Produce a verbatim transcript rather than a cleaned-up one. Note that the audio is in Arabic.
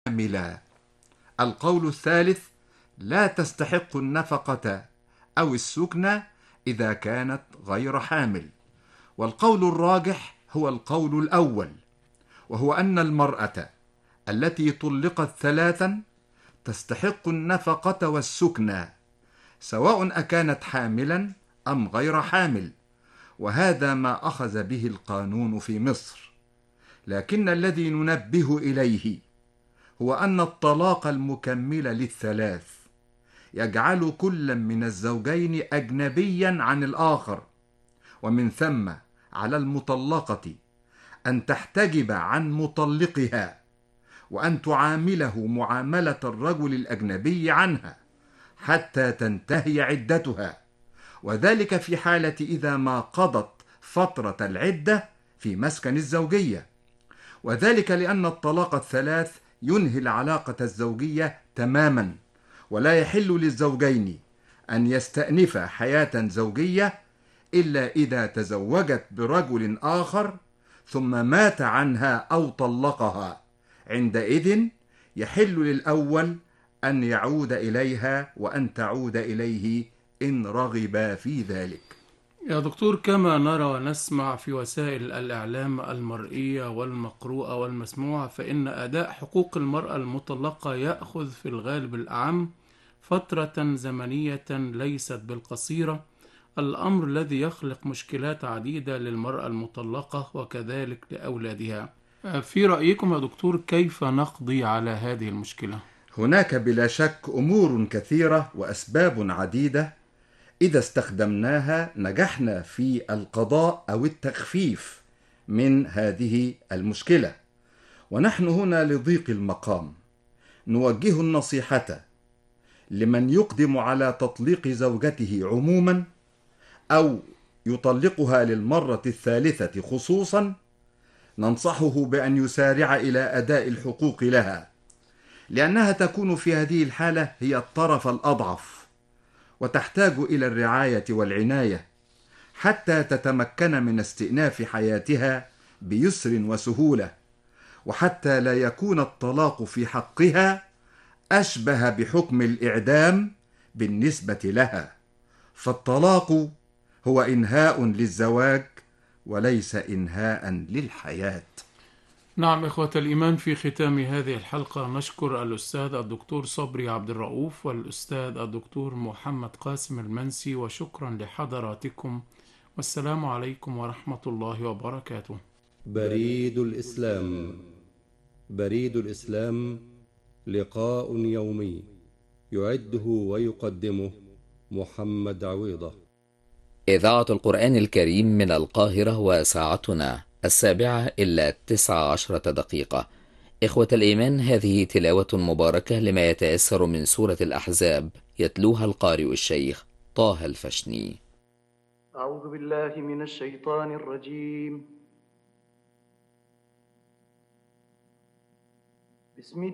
حاملا. القول الثالث: لا تستحق النفقة أو السكنى إذا كانت غير حامل. والقول الراجح هو القول الأول، وهو أن المرأة التي طلقت ثلاثا تستحق النفقة والسكنى سواء أكانت حاملا أم غير حامل، وهذا ما أخذ به القانون في مصر. لكن الذي ننبه إليه هو أن الطلاق المكمل للثلاث يجعل كل من الزوجين أجنبيا عن الآخر، ومن ثم على المطلقة أن تحتجب عن مطلقها وأن تعامله معاملة الرجل الأجنبي عنها حتى تنتهي عدتها، وذلك في حالة إذا ما قضت فترة العدة في مسكن الزوجية، وذلك لأن الطلاق الثلاث ينهي العلاقة الزوجية تماما، ولا يحل للزوجين أن يستأنفا حياة زوجية إلا إذا تزوجت برجل آخر ثم مات عنها أو طلقها. عندئذ يحل للأول أن يعود إليها وأن تعود إليه إن رغبا في ذلك. يا دكتور، كما نرى ونسمع في وسائل الإعلام المرئية والمقروءة والمسموعة، فإن أداء حقوق المرأة المطلقة يأخذ في الغالب الأعم فترة زمنية ليست بالقصيرة، الأمر الذي يخلق مشكلات عديدة للمرأة المطلقة وكذلك لأولادها. في رأيكم يا دكتور كيف نقضي على هذه المشكلة؟ هناك بلا شك أمور كثيرة وأسباب عديدة إذا استخدمناها نجحنا في القضاء أو التخفيف من هذه المشكلة. ونحن هنا لضيق المقام نوجه النصيحة لمن يقدم على تطليق زوجته عموما أو يطلقها للمرة الثالثة خصوصا، ننصحه بأن يسارع إلى أداء الحقوق لها، لأنها تكون في هذه الحالة هي الطرف الأضعف، وتحتاج إلى الرعاية والعناية حتى تتمكن من استئناف حياتها بيسر وسهولة، وحتى لا يكون الطلاق في حقها أشبه بحكم الإعدام بالنسبة لها، فالطلاق هو إنهاء للزواج وليس إنهاء للحياة. نعم إخوة الإيمان، في ختام هذه الحلقة نشكر الأستاذ الدكتور صبري عبد الرؤوف والأستاذ الدكتور محمد قاسم المنسي، وشكرا لحضراتكم، والسلام عليكم ورحمة الله وبركاته. بريد الإسلام. بريد الإسلام لقاء يومي يعده ويقدمه محمد عويضة. إذاعة القرآن الكريم من القاهرة، وساعتنا السابعة إلا تسع عشرة دقيقة. إخوة الإيمان، هذه تلاوة مباركة لما يتيسر من سورة الأحزاب، يتلوها القارئ الشيخ طه الفشني. أعوذ بالله من الشيطان الرجيم. بسم